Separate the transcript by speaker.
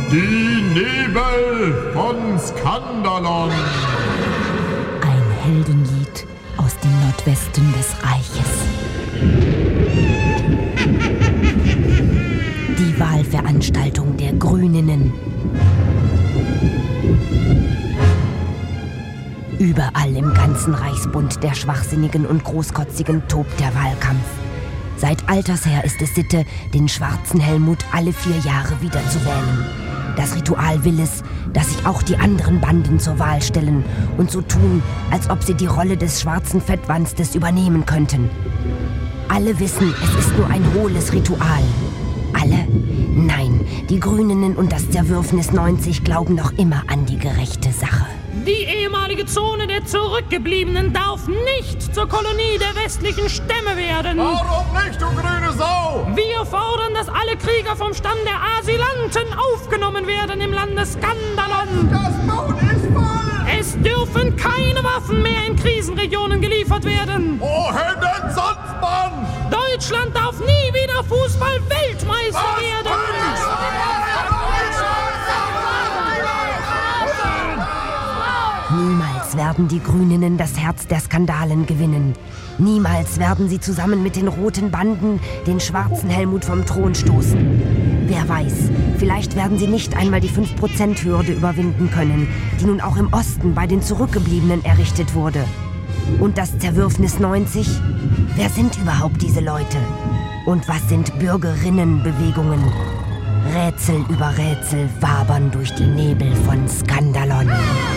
Speaker 1: Die Nebel von Skandalon.
Speaker 2: Ein Heldenlied aus dem Nordwesten des Reiches. Die Wahlveranstaltung der Grüninnen. Überall im ganzen Reichsbund der Schwachsinnigen und Großkotzigen tobt der Wahlkampf. Seit alters her ist es Sitte, den schwarzen Helmut alle 4 Jahre wieder zu wählen. Das Ritual will es, dass sich auch die anderen Banden zur Wahl stellen und so tun, als ob sie die Rolle des schwarzen Fettwanstes übernehmen könnten. Alle wissen, es ist nur ein hohles Ritual. Alle? Nein, die Grüninnen und das Zerwürfnis 90 glauben noch immer an die gerechte Sache.
Speaker 3: Die ehemalige Zone der Zurückgebliebenen darf nicht zur Kolonie der westlichen Stämme werden.
Speaker 1: Warum nicht, du grüne Sau?
Speaker 3: Wir fordern, dass alle Krieger vom Stamm der Asylanten aufgenommen werden im Lande Skandalon.
Speaker 1: Das Boot ist voll.
Speaker 3: Es dürfen keine Waffen mehr in Krisenregionen geliefert werden.
Speaker 1: Wohin denn sonst, Mann?
Speaker 3: Deutschland darf nie wieder Fußball-Weltmeister werden.
Speaker 2: Niemals werden die Grüninnen das Herz der Skandalen gewinnen. Niemals werden sie zusammen mit den roten Banden den schwarzen Helmut vom Thron stoßen. Wer weiß, vielleicht werden sie nicht einmal die 5%-Hürde überwinden können, die nun auch im Osten bei den Zurückgebliebenen errichtet wurde. Und das Zerwürfnis 90? Wer sind überhaupt diese Leute? Und was sind Bürgerinnenbewegungen? Rätsel über Rätsel wabern durch die Nebel von Skandalon.